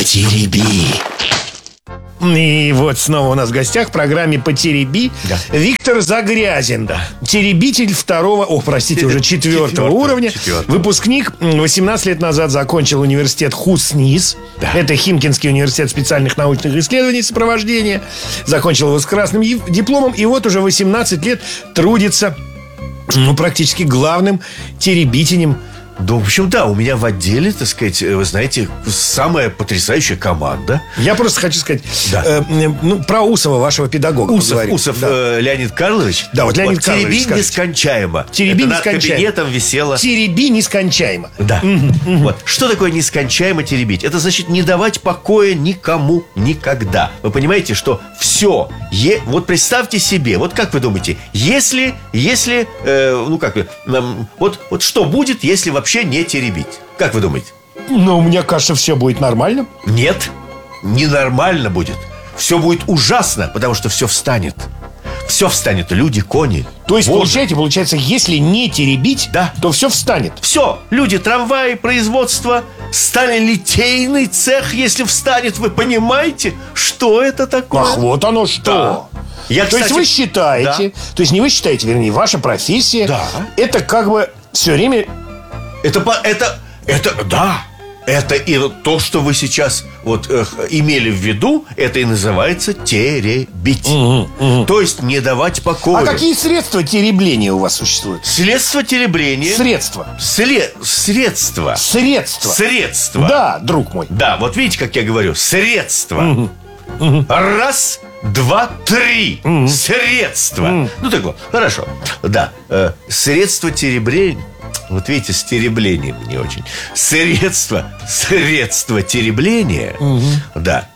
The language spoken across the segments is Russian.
Потереби. И вот снова у нас в гостях в программе «Потереби» Виктор Загрязин, теребитель четвертого уровня. Выпускник, 18 лет назад закончил университет ХУСНИС. Это Химкинский университет специальных научных исследований сопровождения. Закончил его с красным дипломом. И вот уже 18 лет трудится практически главным теребителем. Ну, в общем, да, у меня в отделе, так сказать, вы знаете, самая потрясающая команда. Я просто хочу сказать про Усова, вашего педагога. Усов Леонид Карлович. Да, вот Леонид Карлович. Тереби нескончаемо. Тереби это нескончаемо. Над кабинетом висело. Тереби нескончаемо. Да. Вот. Что такое нескончаемо теребить? Это значит не давать покоя никому никогда. Вы понимаете, что все. Вот представьте себе, вот как вы думаете, если вот что будет, если вообще не теребить? Как вы думаете? Ну, мне кажется, все будет нормально. Нет, ненормально будет. Все будет ужасно, потому что все встанет. Все встанет, люди, кони. То есть, получается, если не теребить, то все встанет. Все, люди, трамваи, производство, сталелитейный цех, если встанет, вы понимаете, что это такое? Ах, вот оно что. Да. То есть вы считаете, то есть не вы считаете, вернее, ваша профессия, это как бы все время... Это и то, что вы сейчас имели в виду, это и называется теребить. То есть не давать покоя. А какие средства теребления у вас существуют? Средства теребления. Средства. Средства. Да, друг мой. Да, вот видите, как я говорю, средства. Раз, два, три. Средства. Ну так вот, хорошо. Да, средства теребления. Вот видите, с тереблением не очень. Средства теребления. Да.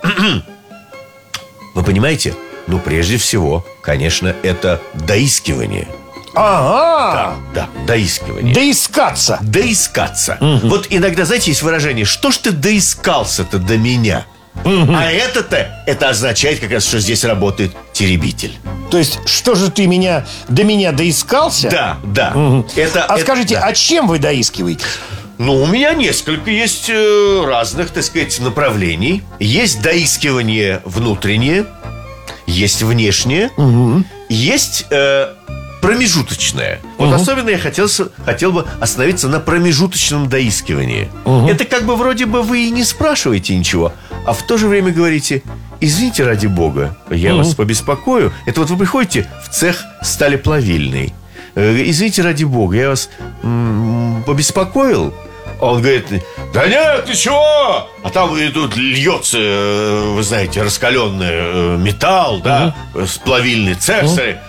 Вы понимаете? Ну, прежде всего, конечно, это доискивание. Ага. Да, доискивание. Доискаться. Вот иногда, знаете, есть выражение: что ж ты доискался-то до меня? А это означает как раз, что здесь работает теребитель. То есть, что же ты до меня доискался? Да. Скажите, а чем вы доискиваете? Ну, у меня несколько есть разных, так сказать, направлений. Есть доискивание внутреннее, есть внешнее, есть промежуточное. Вот особенно я хотел бы остановиться на промежуточном доискивании. Это как бы вроде бы вы и не спрашиваете ничего, а в то же время говорите: извините, ради бога, я вас побеспокою. Это вот вы приходите в цех сталеплавильный. Извините, ради бога, я вас побеспокоил. А он говорит: да нет, ты чего? А там тут льется, вы знаете, раскаленный металл, плавильный цех.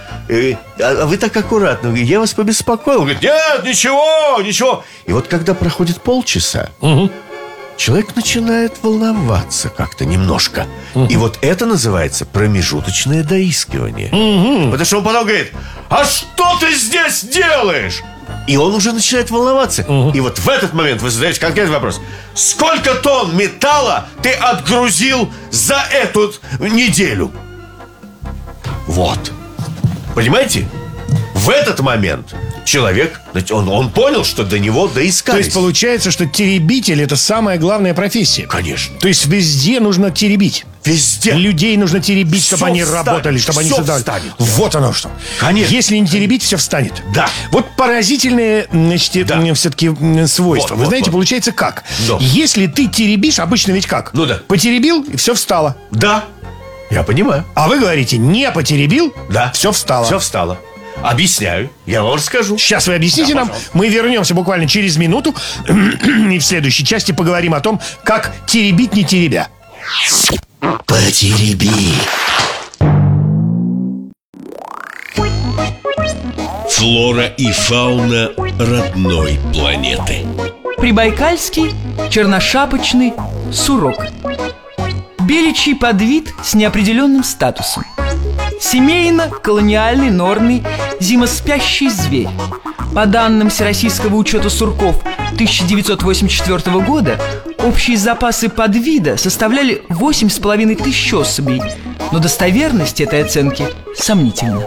А вы так аккуратно: я вас побеспокоил. Он говорит: нет, ничего. И вот когда проходит полчаса, человек начинает волноваться как-то немножко. И вот это называется промежуточное доискивание. Потому что он потом говорит: а что ты здесь делаешь? И он уже начинает волноваться. И вот в этот момент вы задаете конкретный вопрос: сколько тонн металла ты отгрузил за эту неделю? Вот. Понимаете? В этот момент человек, он понял, что до него доискались. То есть получается, что теребитель — это самая главная профессия. Конечно. То есть везде нужно теребить. Везде. Людей нужно теребить, чтобы они работали, чтобы они создавали. Вот оно что. Конечно. Если не теребить, все встанет. Да. Вот поразительное, все-таки свойство. Вы знаете, получается как? Если ты теребишь, обычно ведь как? Потеребил, и все встало. Да. Я понимаю. А вы говорите: не потеребил, все встало. Все встало. Объясняю, я вам расскажу. Сейчас вы объясните нам. Мы вернемся буквально через минуту. И в следующей части поговорим о том, как теребить, не теребя. Потереби. Флора и фауна родной планеты. Прибайкальский черношапочный сурок. Беличий подвид с неопределенным статусом. Семейно-колониальный норный зимоспящий зверь. По данным Всероссийского учета сурков 1984 года, общие запасы подвида составляли 8,5 тысяч особей, но достоверность этой оценки сомнительна.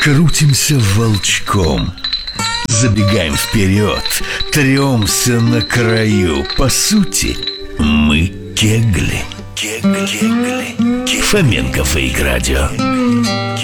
Крутимся волчком, забегаем вперед, тремся на краю. По сути, мы кегли. Фоменко Фейк Радио.